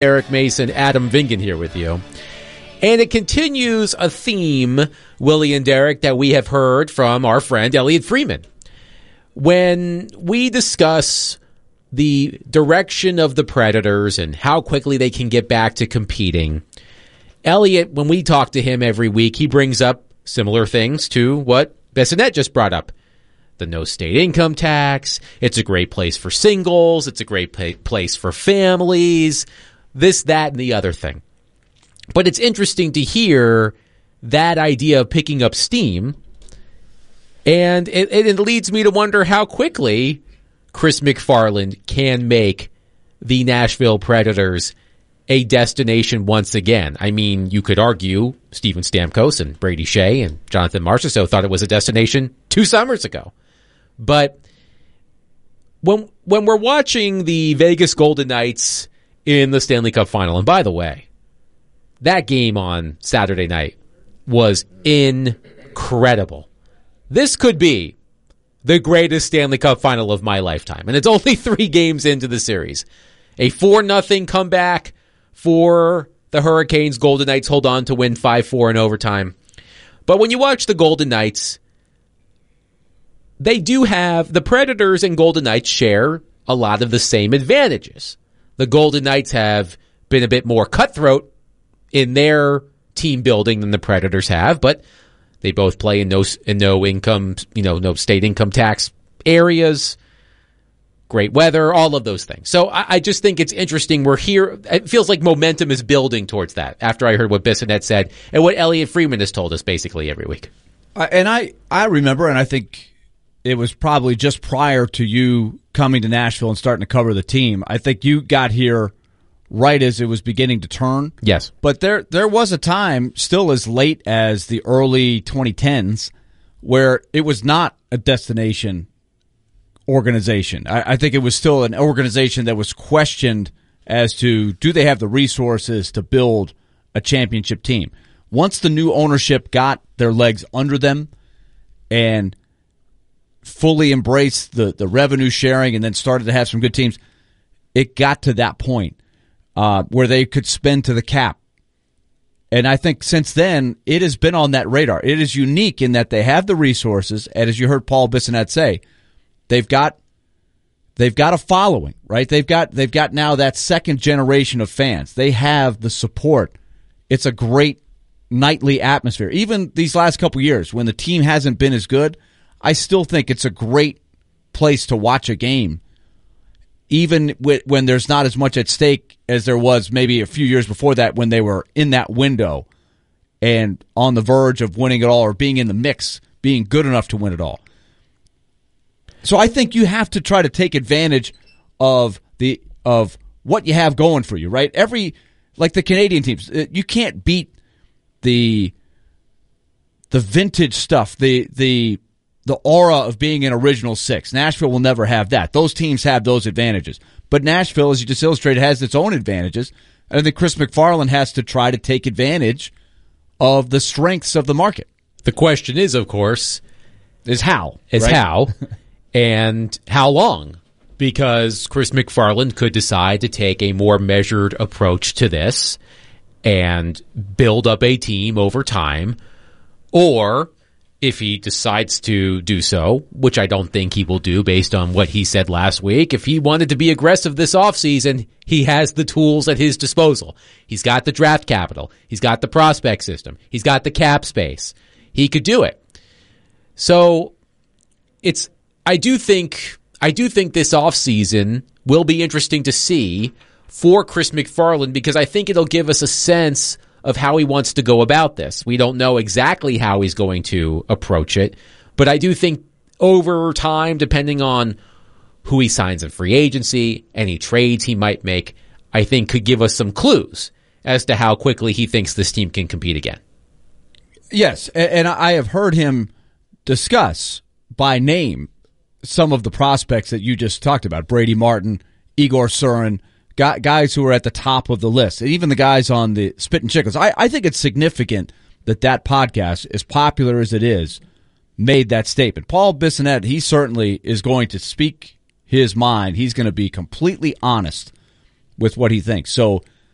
Eric Mason, Adam Vingan here with you. And it continues a theme, Willie and Derek, that we have heard from our friend Elliot Freeman. When we discuss the direction of the Predators and how quickly they can get back to competing, Elliot, when we talk to him every week, he brings up similar things to what Bissonnette just brought up. The no state income tax, it's a great place for singles, it's a great place for families, this, that, and the other thing. But it's interesting to hear that idea of picking up steam, and it leads me to wonder how quickly Chris McFarland can make the Nashville Predators a destination once again. I mean, you could argue Steven Stamkos and Brady Shea and Jonathan Marchessault thought it was a destination 2 summers ago. But when we're watching the Vegas Golden Knights in the Stanley Cup Final, and by the way, that game on Saturday night was incredible. This could be the greatest Stanley Cup Final of my lifetime, and it's only 3 games into the series. A 4-0 comeback for the Hurricanes. Golden Knights hold on to win 5-4 in overtime. But when you watch the Golden Knights, they do have, the Predators and Golden Knights share a lot of the same advantages. The Golden Knights have been a bit more cutthroat in their team building than the Predators have, but they both play in no income, no state income tax areas, great weather, all of those things. So I just think it's interesting. We're here. It feels like momentum is building towards that after I heard what Bissonnette said and what Elliot Freeman has told us basically every week. And I remember, and I think it was probably just prior to you coming to Nashville and starting to cover the team. I think you got here right as it was beginning to turn. Yes. But there was a time, still as late as the early 2010s, where it was not a destination organization. I think it was still an organization that was questioned as to, do they have the resources to build a championship team? Once the new ownership got their legs under them and fully embraced the revenue sharing and then started to have some good teams, it got to that point where they could spend to the cap. And I think since then, it has been on that radar. It is unique in that they have the resources, and as you heard Paul Bissonnette say, they've got a following, right? They've got now that second generation of fans. They have the support. It's a great nightly atmosphere. Even these last couple years, when the team hasn't been as good, I still think it's a great place to watch a game, even when there's not as much at stake as there was maybe a few years before that when they were in that window and on the verge of winning it all or being in the mix, being good enough to win it all. So I think you have to try to take advantage of what you have going for you, right? Like the Canadian teams, you can't beat the vintage stuff, the aura of being an original six. Nashville will never have that. Those teams have those advantages. But Nashville, as you just illustrated, has its own advantages. And I think Chris McFarland has to try to take advantage of the strengths of the market. The question is, of course, is how. How and how long. Because Chris McFarland could decide to take a more measured approach to this and build up a team over time. Or if he decides to do so, which I don't think he will do based on what he said last week, if he wanted to be aggressive this offseason, he has the tools at his disposal. He's got the draft capital. He's got the prospect system. He's got the cap space. He could do it. So I do think this offseason will be interesting to see for Chris McFarland because I think it'll give us a sense of how he wants to go about this. We don't know exactly how he's going to approach it, but I do think over time, depending on who he signs in free agency, any trades he might make, I think could give us some clues as to how quickly he thinks this team can compete again. Yes, and I have heard him discuss by name some of the prospects that you just talked about, Brady Martin, Igor Surin, guys who are at the top of the list, and even the guys on the Spittin' Chicklets. I think it's significant that podcast, as popular as it is, made that statement. Paul Bissonnette, he certainly is going to speak his mind. He's going to be completely honest with what he thinks. So